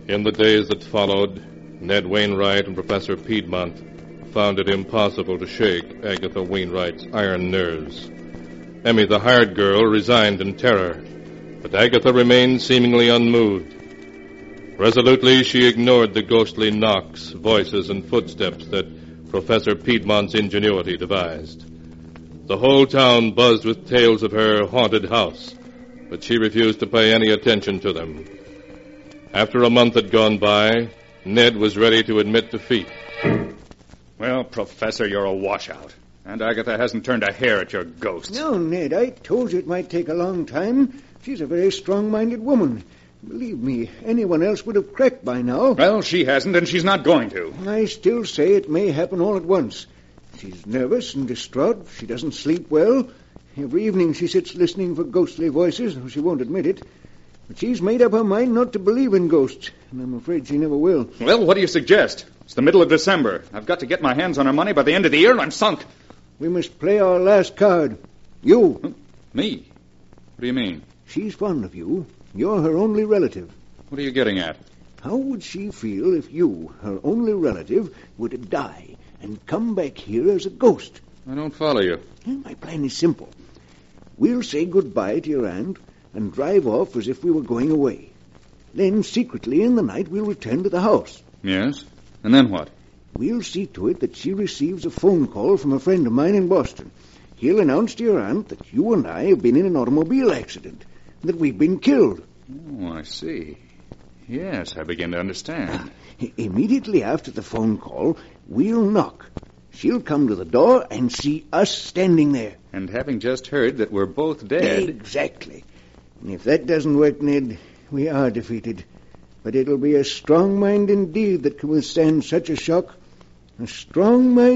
In the days that followed, Ned Wainwright and Professor Piedmont found it impossible to shake Agatha Wainwright's iron nerves. Emmy, the hired girl, resigned in terror, but Agatha remained seemingly unmoved. Resolutely, she ignored the ghostly knocks, voices, and footsteps that Professor Piedmont's ingenuity devised. The whole town buzzed with tales of her haunted house, but she refused to pay any attention to them. After a month had gone by, Ned was ready to admit defeat. Well, Professor, you're a washout. And Agatha hasn't turned a hair at your ghost. No, Ned, I told you it might take a long time. She's a very strong-minded woman. Believe me, anyone else would have cracked by now. Well, she hasn't, and she's not going to. I still say it may happen all at once. She's nervous and distraught. She doesn't sleep well. Every evening she sits listening for ghostly voices, though she won't admit it. But she's made up her mind not to believe in ghosts, and I'm afraid she never will. Well, what do you suggest? It's the middle of December. I've got to get my hands on her money by the end of the year, and I'm sunk. We must play our last card. You. Me? What do you mean? She's fond of you. You're her only relative. What are you getting at? How would she feel if you, her only relative, were to die and come back here as a ghost? I don't follow you. My plan is simple. We'll say goodbye to your aunt and drive off as if we were going away. Then, secretly, in the night, we'll return to the house. Yes? And then what? We'll see to it that she receives a phone call from a friend of mine in Boston. He'll announce to your aunt that you and I have been in an automobile accident, and that we've been killed. Oh, I see. Yes, I begin to understand. Immediately after the phone call, we'll knock. She'll come to the door and see us standing there. And having just heard that we're both dead... Exactly. And if that doesn't work, Ned, we are defeated. But it'll be a strong mind indeed that can withstand such a shock. A strong mind